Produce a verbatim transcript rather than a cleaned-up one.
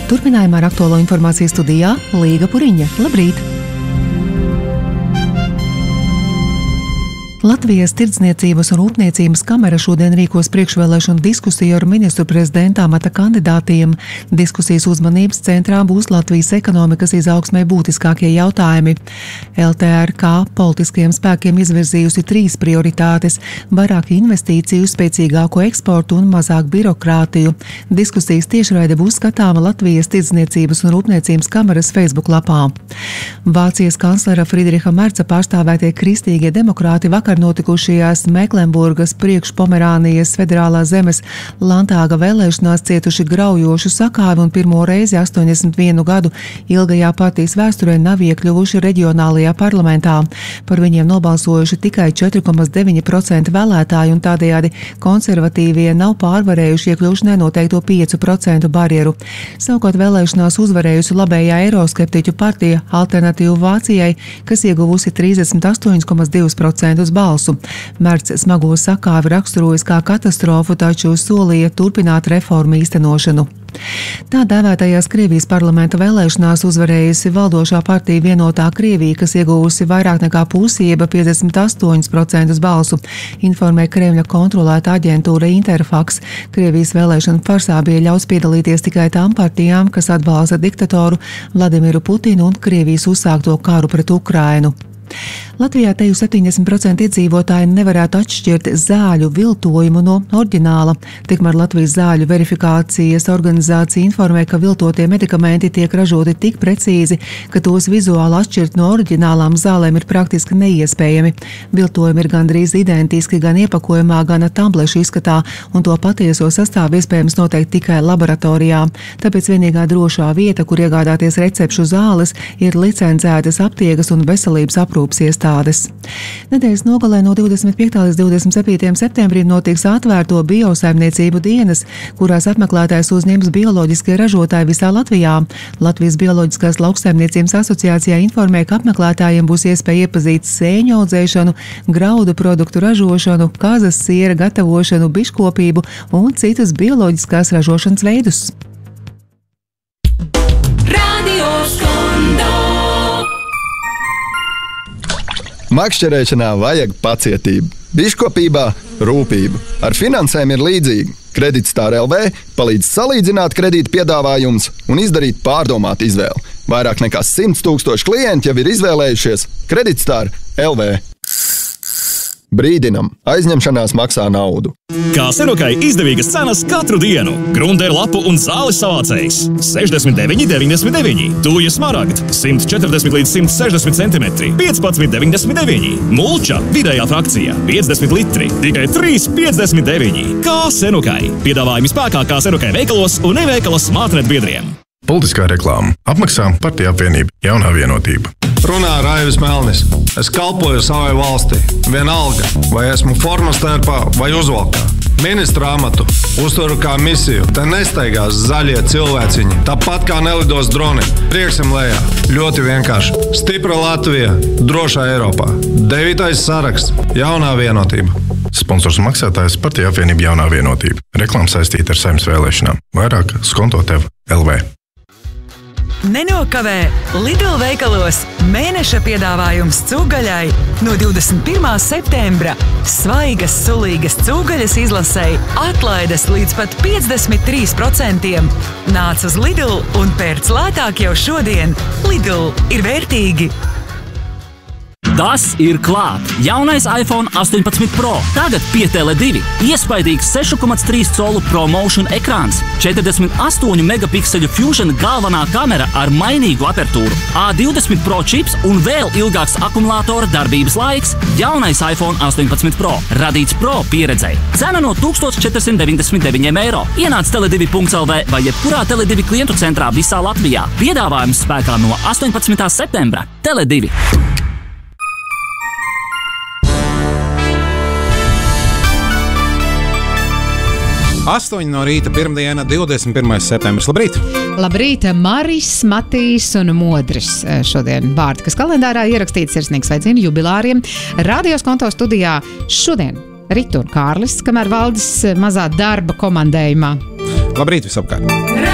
Turpinājumā ar aktuālo informāciju studijā Līga Puriņa. Labrīt! Latvijas Tirdzniecības un Rūpniecības kamera šodien rīkos priekšvēlēšanu diskusiju ar ministru prezidenta amata kandidātiem. Diskusijas uzmanības centrā būs Latvijas ekonomikas izaugsmē būtiskākie jautājumi. L T R K politiskajiem spēkiem izvirzījusi trīs prioritātes – vairāk investīciju, spēcīgāko eksportu un mazāk birokrātiju. Diskusijas tiešraide būs skatāma Latvijas Tirdzniecības un Rūpniecības kameras Facebook lapā. Vācijas kanclera Friedriha Merca pārstāvētie kristīgie demokrāti vakar notikušajās Meklenburgas priekšpomerānijas federālās zemes Landtāga vēlēšanās cietuši graujošu sakāvi un pirmo reizi astoņdesmit vienu gadu ilgajā partijas vēsturē nav iekļuvuši reģionālajā parlamentā. Par viņiem nobalsojuši tikai četri komats deviņi procenti vēlētāji un tādējādi konservatīvie nav pārvarējuši iekļūšanai noteikto piecu procentu barjeru. Savukārt vēlēšanās uzvarējusi labējā eiroskeptiķu partija Alternatīva Vācijai, kas ieguvusi trīsdesmit astoņus komats divus procentus balsu. Mercs smago sakāvi raksturojas kā katastrofu, taču solīja turpināt reformu īstenošanu. Tā dēvētajās Krievijas parlamenta vēlēšanās uzvarējusi valdošā partija Vienotā Krievija, kas ieguvusi vairāk nekā pusi, jeb piecdesmit astoņus procentus balsu, informē Kremļa kontrolēta aģentūra Interfax. Krievijas vēlēšanu farsā bija ļauts piedalīties tikai tām partijām, kas atbalsta diktatoru Vladimiru Putinu un Krievijas uzsākto karu pret Ukrainu. Latvijā teju septiņdesmit procenti iedzīvotāji nevarētu atšķirt zāļu viltojumu no oriģināla. Tikmēr Latvijas zāļu verifikācijas organizācija informē, ka viltotie medikamenti tiek ražoti tik precīzi, ka tos vizuāli atšķirt no oriģinālām zālēm ir praktiski neiespējami. Viltojumi ir gandrīz identiski gan iepakojumā, gan tablešu izskatā, un to patieso sastāvu iespējams noteikt tikai laboratorijā. Tāpēc vienīgā drošā vieta, kur iegādāties recepšu zāles, ir licencētas aptiekas un veselības aprūpes iestādes. Nedēļas nogalē no divdesmit piektā līdz divdesmit septītajam septembrim notiks atvērto biosaimniecību dienas, kurās apmeklētājs uzņems bioloģiskie ražotāji visā Latvijā. Latvijas Bioloģiskās lauksaimniecības asociācijā informē, ka apmeklētājiem būs iespēja iepazīt sēņu audzēšanu, graudu produktu ražošanu, kazas siera gatavošanu, biškopību un citus bioloģiskās ražošanas veidus. Radio Skondo. Makšķerēšanā vajag pacietību, biškopībā rūpību. Ar finansēm ir līdzīgi. Kreditstar L V palīdz salīdzināt kredīta piedāvājumus un izdarīt pārdomātu izvēli. Vairāk nekā simts tūkstoši klienti jau ir izvēlējušies Kreditstar L V. Brīdinam, aizņemšanās maksā naudu. Kā Serokai izdevīgas cenas katru dienu. Grundēra lapu un zāles savācējs sešdesmit deviņi deviņdesmit deviņi. Tūja smaragd simt četrdesmit līdz simt sešdesmit centimetri piecpadsmit deviņdesmit deviņi. Mulča vidējā frakcija piecdesmit litri tikai trīs piecdesmit deviņi. Kā Serokai. Piedāvājumi spēkā Kā Serokai veikalos un e-veikalos smartnet biedriem. Politiskā reklāma. Apmaksā Partija apvienība Jaunā vienotība. Runā Raivis Melnis. Es kalpoju savai valstī. Vienalga, vai esmu formas tērpā vai uzvalkā. Ministra amatu uztveru kā misiju. Te nesteigās zaļie cilvēciņi. Tāpat kā nelidos droni. Prieksim lejā. Ļoti vienkārši. Stipra Latvija. Drošā Eiropā. Devītais saraksts. Jaunā vienotība. Sponsors un maksātājs Partija apvienība Jaunā vienotība. Reklāma saistīta ar Saeimas vēlēšanām. Vairāk skonto tev L V. Nenokavē Lidl veikalos mēneša piedāvājums cūgaļai no divdesmit pirmā septembra. Svaigas, sulīgas cūgaļas izlasei atlaides līdz pat piecdesmit trīs procentiem. Nāc uz Lidl un pērc lētāk jau šodien. Lidl ir vērtīgi. Tas ir klāt! Jaunais iPhone astoņpadsmit Pro. Tagad pie Tele divi. Iespaidīgs sešu komats trīs colu ProMotion ekrāns. četrdesmit astoņu megapikseļu Fusion galvenā kamera ar mainīgu apertūru. A divdesmit Pro čips un vēl ilgāks akumulātora darbības laiks. Jaunais iPhone astoņpadsmit Pro. Radīts Pro pieredzei. Cena no tūkstoš četri simti deviņdesmit deviņi eiro. Ienāc tele divi punkts L V vai jebkurā Tele divi klientu centrā visā Latvijā. Piedāvājums spēkā no astoņpadsmitā septembra. Tele divi. astoņi no rīta, pirmdiena, divdesmit pirmais septembris. Labrīt! Labrīt! Maris, Matīs un Modris šodien vārdi, kas kalendārā ierakstīts sirsnīgs sveicienu jubilāriem. Radio Skonto studijā šodien Rita un Kārlis, kamēr Valdis mazā darba komandējumā. Labrīt visapkārt!